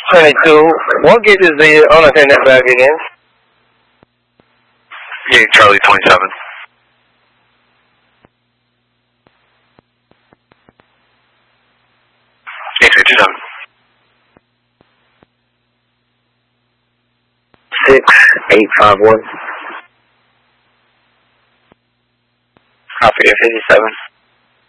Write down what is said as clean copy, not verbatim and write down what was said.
22. What gate is the unattended bag again? Gate Charlie 27. Gate 27. 6851. Copy, 57.